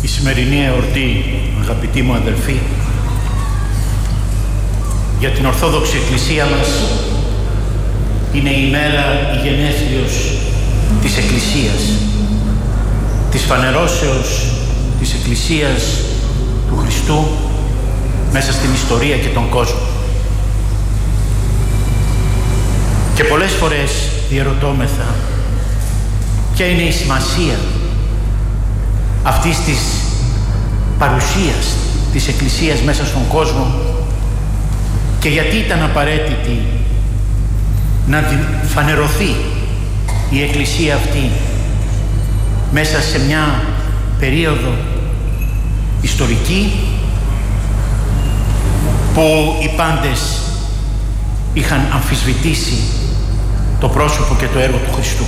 Η σημερινή εορτή, αγαπητοί μου αδελφοί, για την Ορθόδοξη Εκκλησία μας είναι η μέρα η γενέθλιος της Εκκλησίας, της φανερώσεως της Εκκλησίας του Χριστού μέσα στην ιστορία και τον κόσμο. Και πολλές φορές διερωτώμεθα ποια είναι η σημασία αυτής της παρουσίας της Εκκλησίας μέσα στον κόσμο και γιατί ήταν απαραίτητη να φανερωθεί η Εκκλησία αυτή μέσα σε μια περίοδο ιστορική που οι πάντες είχαν αμφισβητήσει το πρόσωπο και το έργο του Χριστού.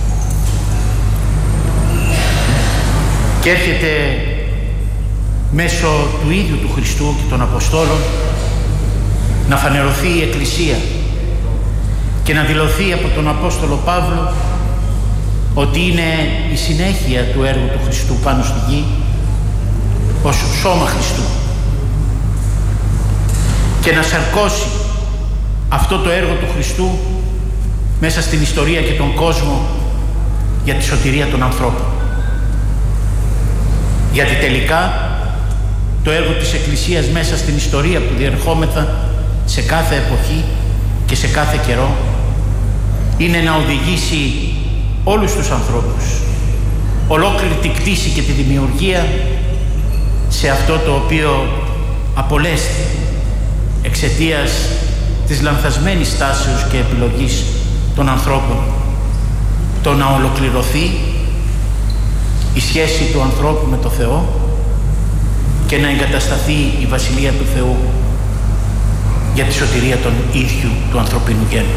Και έρχεται μέσω του ίδιου του Χριστού και των Αποστόλων να φανερωθεί η Εκκλησία και να δηλωθεί από τον Απόστολο Παύλο ότι είναι η συνέχεια του έργου του Χριστού πάνω στη γη ως σώμα Χριστού και να σαρκώσει αυτό το έργο του Χριστού μέσα στην ιστορία και τον κόσμο για τη σωτηρία των ανθρώπων. Γιατί τελικά το έργο της Εκκλησίας μέσα στην ιστορία που διερχόμεθα σε κάθε εποχή και σε κάθε καιρό είναι να οδηγήσει όλους τους ανθρώπους, ολόκληρη τη κτήση και τη δημιουργία σε αυτό το οποίο απολέστη εξαιτίας της λανθασμένης στάσεως και επιλογής των ανθρώπων, το να ολοκληρωθεί η σχέση του ανθρώπου με το Θεό και να εγκατασταθεί η Βασιλεία του Θεού για τη σωτηρία των ίδιου του ανθρωπίνου γένους.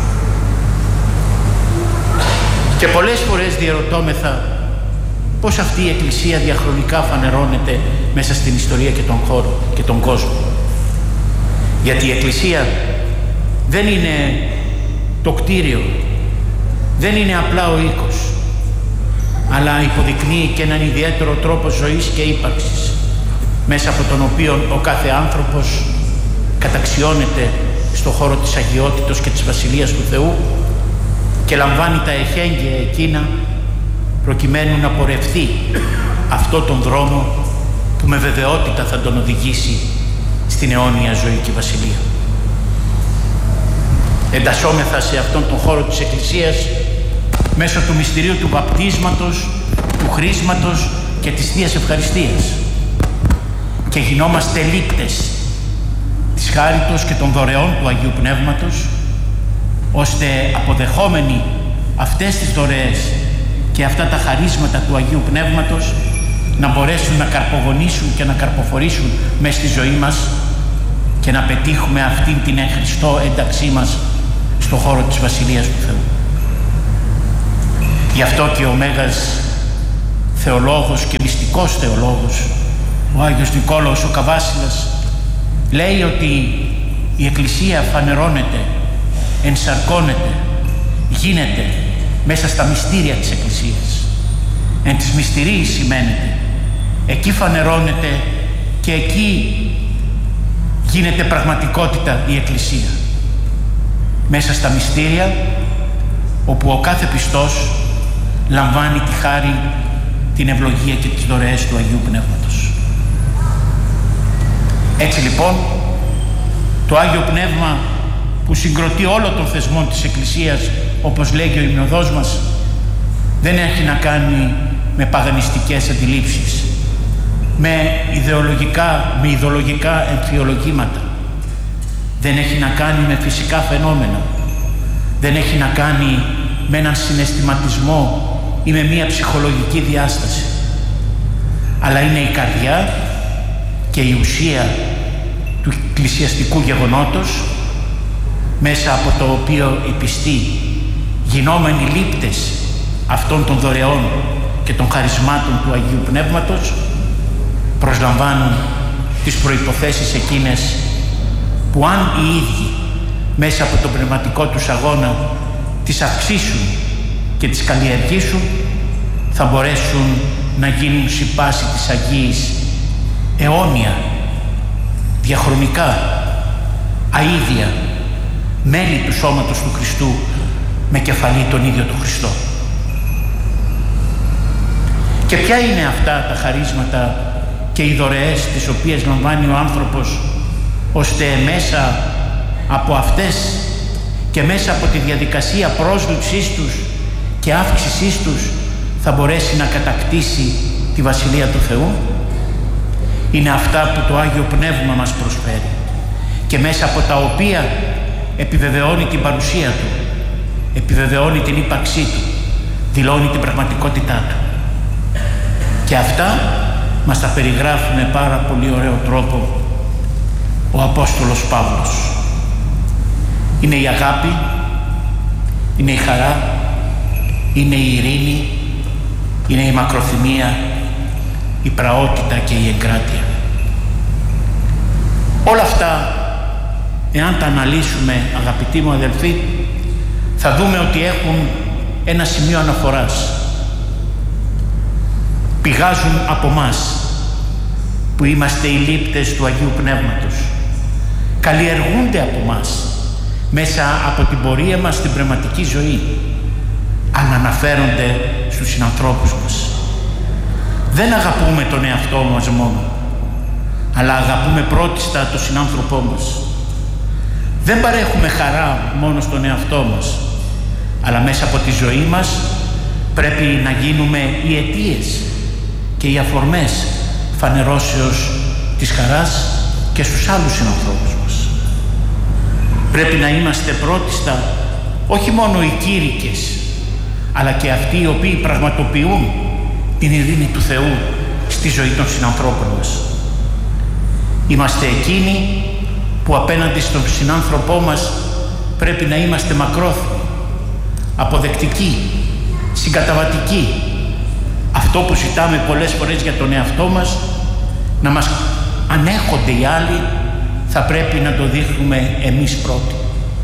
Και πολλές φορές διερωτώμεθα πώς αυτή η Εκκλησία διαχρονικά φανερώνεται μέσα στην ιστορία και τον χώρο και τον κόσμο. Γιατί η Εκκλησία δεν είναι το κτίριο, δεν είναι απλά ο οίκος, αλλά υποδεικνύει και έναν ιδιαίτερο τρόπο ζωής και ύπαρξης, μέσα από τον οποίο ο κάθε άνθρωπος καταξιώνεται στο χώρο της αγιότητος και της Βασιλείας του Θεού και λαμβάνει τα εχέγγυα εκείνα προκειμένου να πορευθεί αυτό τον δρόμο που με βεβαιότητα θα τον οδηγήσει στην αιώνια ζωή και βασιλεία. Εντασσόμεθα σε αυτόν τον χώρο της Εκκλησίας μέσω του μυστηρίου του βαπτίσματος, του χρίσματος και της Θείας Ευχαριστίας και γινόμαστε λήπτες της χάριτος και των δωρεών του Αγίου Πνεύματος, ώστε αποδεχόμενοι αυτές τις δωρεές και αυτά τα χαρίσματα του Αγίου Πνεύματος να μπορέσουν να καρπογονήσουν και να καρποφορήσουν μες στη ζωή μας και να πετύχουμε αυτήν την εν Χριστώ ένταξή μας στον χώρο της Βασιλείας του Θεού. Γι' αυτό και ο Μέγας θεολόγος και μυστικός θεολόγος, ο Άγιος Νικόλαος ο Καβάσιλας, λέει ότι η Εκκλησία φανερώνεται, ενσαρκώνεται, γίνεται μέσα στα μυστήρια της Εκκλησίας. Εν της μυστηρίας σημαίνεται. Εκεί φανερώνεται και εκεί γίνεται πραγματικότητα η Εκκλησία. Μέσα στα μυστήρια όπου ο κάθε πιστός λαμβάνει τη χάρη, την ευλογία και τις δωρεές του Αγίου Πνεύματος. Έτσι λοιπόν το Άγιο Πνεύμα που συγκροτεί όλο τον θεσμό της Εκκλησίας, όπως λέγει ο υμνοδός μας, δεν έχει να κάνει με παγανιστικές αντιλήψεις, με ιδεολογικά εμφιολογήματα. Δεν έχει να κάνει με φυσικά φαινόμενα. Δεν έχει να κάνει με έναν συναισθηματισμό ή με μία ψυχολογική διάσταση. Αλλά είναι η καρδιά και η ουσία του εκκλησιαστικού γεγονότος, μέσα από το οποίο οι πιστοί, γινόμενοι λήπτες αυτών των δωρεών και των χαρισμάτων του Αγίου Πνεύματος, προσλαμβάνουν τις προϋποθέσεις εκείνες που αν οι ίδιοι μέσα από τον πνευματικό τους αγώνα τις αυξήσουν και τις καλλιεργήσουν, θα μπορέσουν να γίνουν συ πάση της Αγίης αιώνια, διαχρονικά, αΐδια, μέλη του σώματος του Χριστού με κεφαλή τον ίδιο τον Χριστό. Και ποια είναι αυτά τα χαρίσματα και οι δωρεές τις οποίες λαμβάνει ο άνθρωπος, ώστε μέσα από αυτές και μέσα από τη διαδικασία πρόσληψής τους και αύξησής τους θα μπορέσει να κατακτήσει τη Βασιλεία του Θεού? Είναι αυτά που το Άγιο Πνεύμα μας προσφέρει και μέσα από τα οποία επιβεβαιώνει την παρουσία Του, επιβεβαιώνει την ύπαρξή Του, δηλώνει την πραγματικότητά Του. Και αυτά μας τα περιγράφει με πάρα πολύ ωραίο τρόπο ο Απόστολος Παύλος. Είναι η αγάπη, είναι η χαρά, είναι η ειρήνη, είναι η μακροθυμία, η πραότητα και η εγκράτεια. Όλα αυτά, εάν τα αναλύσουμε, αγαπητοί μου αδελφοί, θα δούμε ότι έχουν ένα σημείο αναφοράς. Πηγάζουν από μας που είμαστε οι λήπτες του Αγίου Πνεύματος. Καλλιεργούνται από μας μέσα από την πορεία μας στην πνευματική ζωή, αν αναφέρονται στους συνανθρώπους μας. Δεν αγαπούμε τον εαυτό μας μόνο, αλλά αγαπούμε πρώτιστα τον συνάνθρωπό μας. Δεν παρέχουμε χαρά μόνο στον εαυτό μας, αλλά μέσα από τη ζωή μας πρέπει να γίνουμε οι αιτίες και οι αφορμές φανερώσεως της χαράς και στους άλλους συνανθρώπους μας. Πρέπει να είμαστε πρώτιστα όχι μόνο οι κήρυκες, αλλά και αυτοί οι οποίοι πραγματοποιούν την ειρήνη του Θεού στη ζωή των συνανθρώπων μας. Είμαστε εκείνοι που απέναντι στον συνάνθρωπό μας πρέπει να είμαστε μακρόθυμοι, αποδεκτικοί, συγκαταβατικοί. Αυτό που ζητάμε πολλές φορές για τον εαυτό μας, να μας ανέχονται οι άλλοι, θα πρέπει να το δείχνουμε εμείς πρώτοι.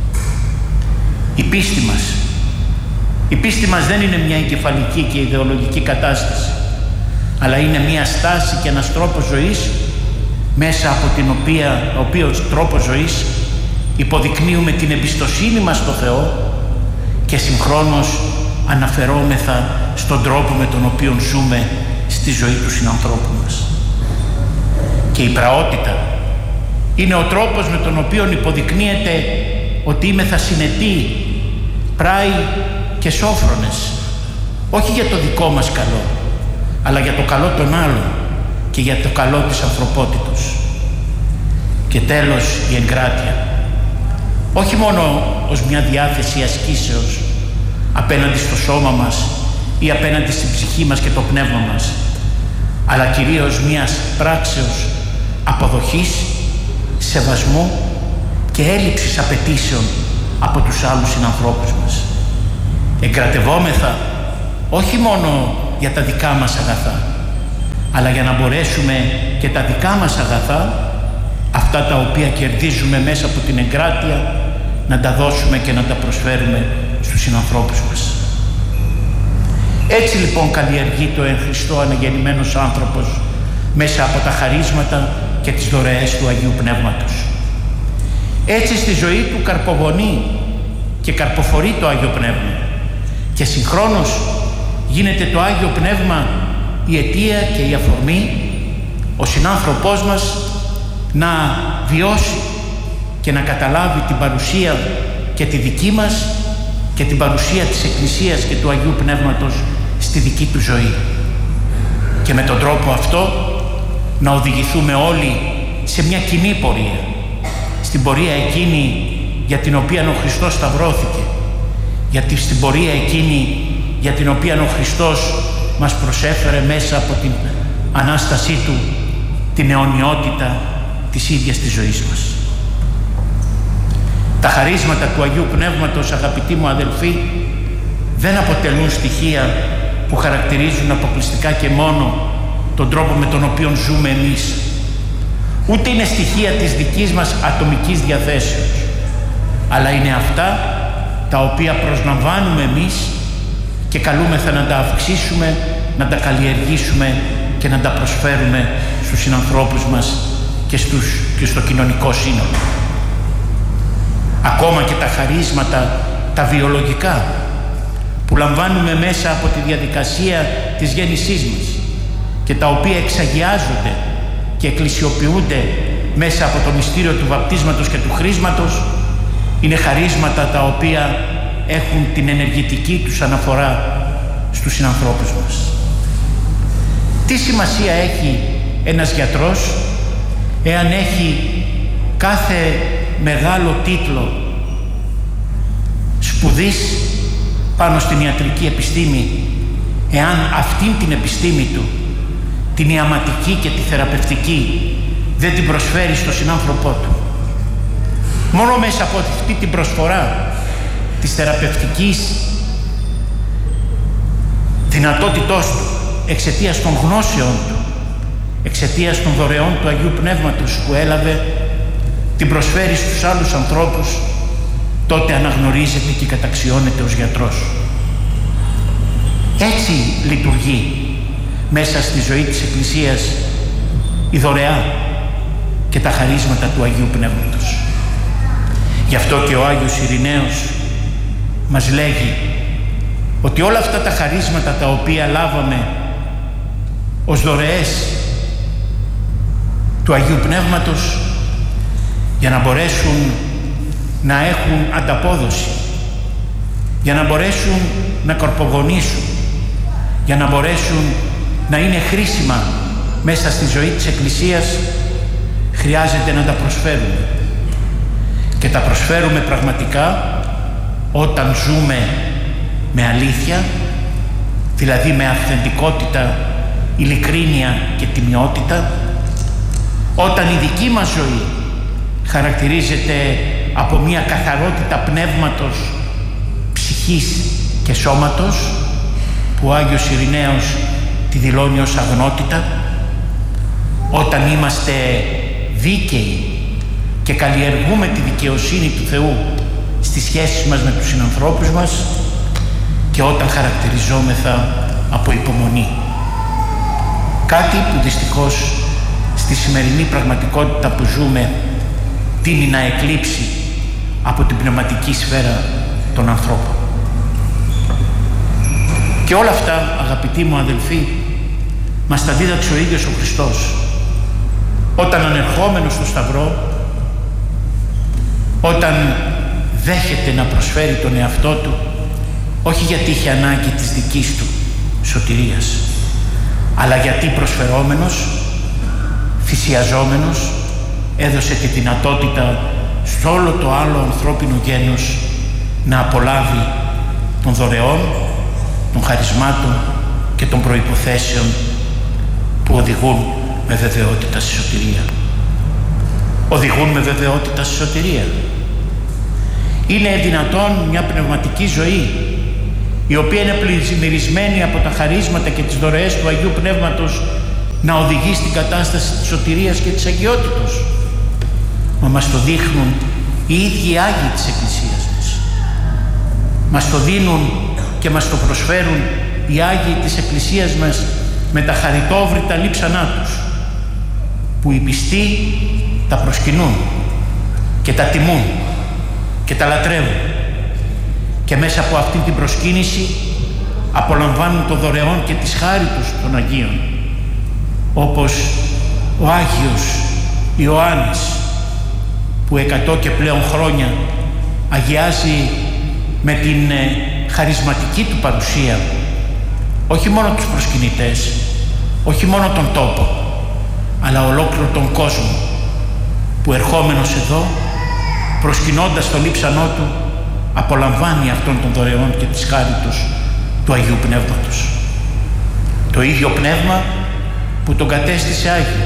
Η πίστη μας δεν είναι μια εγκεφαλική και ιδεολογική κατάσταση, αλλά είναι μια στάση και ένας τρόπος ζωής, μέσα από ο οποίος τρόπο ζωής υποδεικνύουμε την εμπιστοσύνη μας στο Θεό και συγχρόνως αναφερόμεθα στον τρόπο με τον οποίο ζούμε στη ζωή του συνανθρώπου μας. Και η πραότητα είναι ο τρόπος με τον οποίο υποδεικνύεται ότι είμεθα συνετοί, πράοι και σόφρονες, όχι για το δικό μας καλό, αλλά για το καλό των άλλων και για το καλό της ανθρωπότητος. Και τέλος, η εγκράτεια, όχι μόνο ως μια διάθεση ασκήσεως απέναντι στο σώμα μας ή απέναντι στην ψυχή μας και το πνεύμα μας, αλλά κυρίως μιας πράξεως αποδοχής, σεβασμού και έλλειψης απαιτήσεων από τους άλλους συνανθρώπους μας. Εγκρατευόμεθα όχι μόνο για τα δικά μας αγαθά, αλλά για να μπορέσουμε και τα δικά μας αγαθά, αυτά τα οποία κερδίζουμε μέσα από την εγκράτεια, να τα δώσουμε και να τα προσφέρουμε στους συνανθρώπους μας. Έτσι λοιπόν καλλιεργείται ο εν Χριστώ αναγεννημένος άνθρωπος μέσα από τα χαρίσματα και τις δωρεές του Αγίου Πνεύματος. Έτσι στη ζωή του καρπογονεί και καρποφορεί το Άγιο Πνεύμα και συγχρόνως γίνεται το Άγιο Πνεύμα η αιτία και η αφορμή ο συνάνθρωπός μας να βιώσει και να καταλάβει την παρουσία και τη δική μας και την παρουσία της Εκκλησίας και του Αγίου Πνεύματος στη δική του ζωή. Και με τον τρόπο αυτό να οδηγηθούμε όλοι σε μια κοινή πορεία, στην πορεία εκείνη για την οποία ο Χριστός σταυρώθηκε, γιατί στην πορεία εκείνη για την οποία ο Χριστός μας προσέφερε μέσα από την Ανάστασή Του την αιωνιότητα της ίδιας της ζωής μας. Τα χαρίσματα του Αγίου Πνεύματος, αγαπητοί μου αδελφοί, δεν αποτελούν στοιχεία που χαρακτηρίζουν αποκλειστικά και μόνο τον τρόπο με τον οποίο ζούμε εμείς. Ούτε είναι στοιχεία της δικής μας ατομικής διαθέσεως, αλλά είναι αυτά τα οποία προσλαμβάνουμε εμείς και καλούμεθα να τα αυξήσουμε να τα καλλιεργήσουμε και να τα προσφέρουμε στους συνανθρώπους μας και στο κοινωνικό σύνολο. Ακόμα και τα χαρίσματα, τα βιολογικά, που λαμβάνουμε μέσα από τη διαδικασία της γέννησής μας και τα οποία εξαγιάζονται και εκκλησιοποιούνται μέσα από το μυστήριο του βαπτίσματος και του χρίσματος, είναι χαρίσματα τα οποία έχουν την ενεργητική τους αναφορά στους συνανθρώπους μας. Τι σημασία έχει ένας γιατρός εάν έχει κάθε μεγάλο τίτλο σπουδής πάνω στην ιατρική επιστήμη, εάν αυτήν την επιστήμη του, την ιαματική και τη θεραπευτική, δεν την προσφέρει στο συνάνθρωπό του? Μόνο μέσα από αυτή την προσφορά της θεραπευτικής δυνατότητός του, εξαιτίας των γνώσεων του, εξαιτίας των δωρεών του Αγίου Πνεύματος που έλαβε, την προσφέρει στους άλλους ανθρώπους, τότε αναγνωρίζεται και καταξιώνεται ως γιατρός. Έτσι λειτουργεί μέσα στη ζωή της Εκκλησίας η δωρεά και τα χαρίσματα του Αγίου Πνεύματος. Γι' αυτό και ο Άγιος Ειρηναίος μας λέγει ότι όλα αυτά τα χαρίσματα τα οποία λάβαμε ως δωρεές του Αγίου Πνεύματος, για να μπορέσουν να έχουν ανταπόδοση, για να μπορέσουν να κορπογονήσουν, για να μπορέσουν να είναι χρήσιμα μέσα στη ζωή της Εκκλησίας, χρειάζεται να τα προσφέρουμε. Και τα προσφέρουμε πραγματικά όταν ζούμε με αλήθεια, δηλαδή με αυθεντικότητα, ειλικρίνεια και τιμιότητα, όταν η δική μας ζωή χαρακτηρίζεται από μια καθαρότητα πνεύματος, ψυχής και σώματος, που ο Άγιος Ειρηναίος τη δηλώνει ως αγνότητα, όταν είμαστε δίκαιοι και καλλιεργούμε τη δικαιοσύνη του Θεού στις σχέσεις μας με τους συνανθρώπους μας, και όταν χαρακτηριζόμεθα από υπομονή. Κάτι που δυστυχώς στη σημερινή πραγματικότητα που ζούμε τείνει να εκλείψει από την πνευματική σφαίρα των ανθρώπων. Και όλα αυτά, αγαπητοί μου αδελφοί, μας τα δίδαξε ο ίδιος ο Χριστός, όταν ανερχόμενος στο Σταυρό, όταν δέχεται να προσφέρει τον εαυτό του, όχι γιατί είχε ανάγκη της δικής του σωτηρίας, αλλά γιατί προσφερόμενος, θυσιαζόμενος, έδωσε τη δυνατότητα σε όλο το άλλο ανθρώπινο γένος να απολάβει των δωρεών, των χαρισμάτων και των προϋποθέσεων που οδηγούν με βεβαιότητα στη σωτηρία. Οδηγούν με βεβαιότητα στη σωτηρία. Είναι δυνατόν μια πνευματική ζωή, η οποία είναι πλημμυρισμένη από τα χαρίσματα και τις δωρεές του Αγίου Πνεύματος, να οδηγεί στην κατάσταση της σωτηρίας και της αγιότητος? Μα μας το δείχνουν οι ίδιοι Άγιοι της Εκκλησίας μας. Μας το δίνουν και μας το προσφέρουν οι Άγιοι της Εκκλησίας μας με τα χαριτόβρητα λείψανά τους, που οι πιστοί τα προσκυνούν και τα τιμούν και τα λατρεύουν, και μέσα από αυτή την προσκύνηση απολαμβάνουν το δωρεών και της χάριτος των Αγίων, όπως ο Άγιος Ιωάννης, που 100 και πλέον χρόνια αγιάζει με την χαρισματική του παρουσία όχι μόνο τους προσκυνητές, όχι μόνο τον τόπο, αλλά ολόκληρο τον κόσμο, που ερχόμενος εδώ, προσκυνώντας το λείψανό του, απολαμβάνει αυτών των δωρεών και της χάριτος του Αγίου Πνεύματος. Το ίδιο Πνεύμα που τον κατέστησε Άγιο.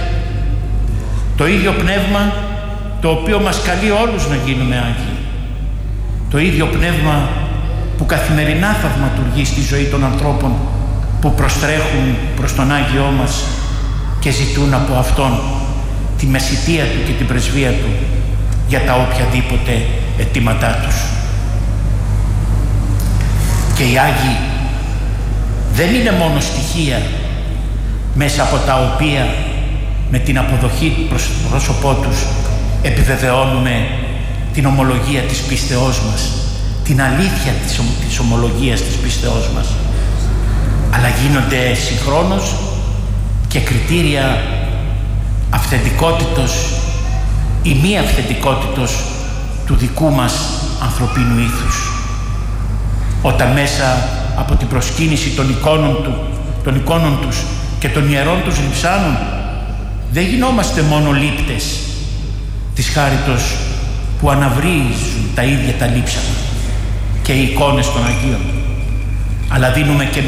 Το ίδιο Πνεύμα το οποίο μας καλεί όλους να γίνουμε Άγιοι. Το ίδιο Πνεύμα που καθημερινά θαυματουργεί στη ζωή των ανθρώπων που προστρέχουν προς τον Άγιό μας και ζητούν από Αυτόν τη μεσιτεία Του και την πρεσβεία Του για τα οποιαδήποτε αιτήματά τους. Και οι Άγιοι δεν είναι μόνο στοιχεία μέσα από τα οποία με την αποδοχή προς το πρόσωπό τους επιβεβαιώνουμε την ομολογία της πίστεώς μας, την αλήθεια της ομολογίας της πίστεώς μας, αλλά γίνονται συγχρόνως και κριτήρια αυθεντικότητος ή μη αυθεντικότητος του δικού μας ανθρωπίνου ήθους. Όταν μέσα από την προσκύνηση των εικόνων τους και των ιερών τους λειψάνων δεν γινόμαστε μόνο λήπτες της χάριτος που αναβρίζουν τα ίδια τα λείψανα και οι εικόνες των Αγίων, αλλά δίνουμε και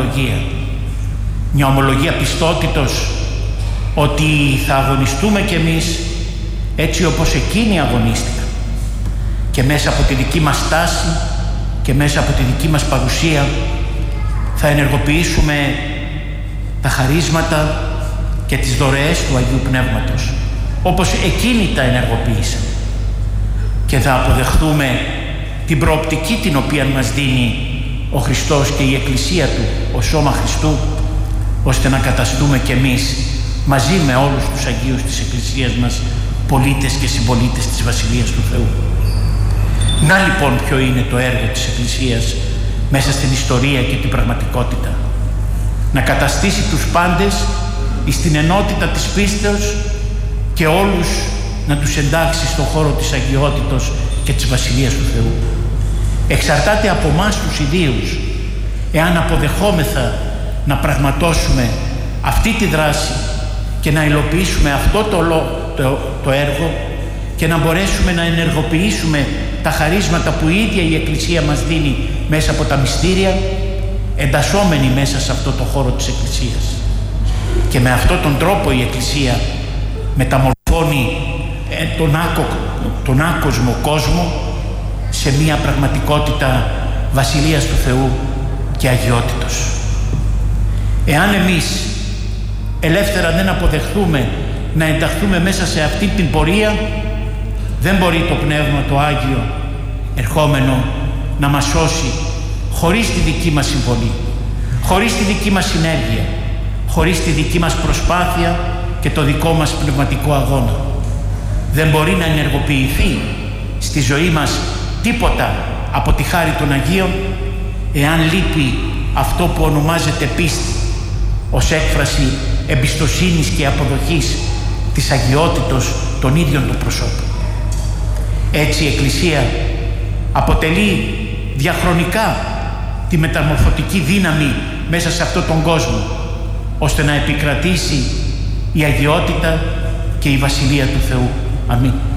μια ομολογία πιστότητος ότι θα αγωνιστούμε κι εμείς έτσι όπως εκείνοι αγωνίστηκαν, και μέσα από τη δική μας στάση και μέσα από τη δική μας παρουσία θα ενεργοποιήσουμε τα χαρίσματα και τις δωρεές του Αγίου Πνεύματος όπως εκείνοι τα ενεργοποίησαν, και θα αποδεχθούμε την προοπτική την οποία μας δίνει ο Χριστός και η Εκκλησία Του, ο σώμα Χριστού, ώστε να καταστούμε κι εμείς μαζί με όλους τους Αγίους της Εκκλησίας μας πολίτες και συμπολίτες της Βασιλείας του Θεού. Να λοιπόν ποιο είναι το έργο της Εκκλησίας μέσα στην ιστορία και την πραγματικότητα. Να καταστήσει τους πάντες στην ενότητα της πίστεως και όλους να τους εντάξει στον χώρο της αγιότητος και της Βασιλείας του Θεού. Εξαρτάται από εμάς τους ιδίους, εάν αποδεχόμεθα να πραγματώσουμε αυτή τη δράση και να υλοποιήσουμε αυτό το έργο και να μπορέσουμε να ενεργοποιήσουμε τα χαρίσματα που η ίδια η Εκκλησία μας δίνει μέσα από τα μυστήρια, εντασσόμενοι μέσα σε αυτό το χώρο της Εκκλησίας. Και με αυτόν τον τρόπο η Εκκλησία μεταμορφώνει τον άκοσμο κόσμο σε μια πραγματικότητα Βασιλείας του Θεού και αγιότητος. Εάν εμείς ελεύθερα δεν αποδεχθούμε να ενταχθούμε μέσα σε αυτή την πορεία, δεν μπορεί το Πνεύμα το Άγιο ερχόμενο να μας σώσει χωρίς τη δική μας συμβολή, χωρίς τη δική μας συνέργεια, χωρίς τη δική μας προσπάθεια και το δικό μας πνευματικό αγώνα. Δεν μπορεί να ενεργοποιηθεί στη ζωή μας τίποτα από τη χάρη των Αγίων εάν λείπει αυτό που ονομάζεται πίστη ως έκφραση εμπιστοσύνης και αποδοχής της αγιότητος των ίδιων των προσώπων. Έτσι η Εκκλησία αποτελεί διαχρονικά τη μεταμορφωτική δύναμη μέσα σε αυτόν τον κόσμο, ώστε να επικρατήσει η αγιότητα και η Βασιλεία του Θεού. Αμήν.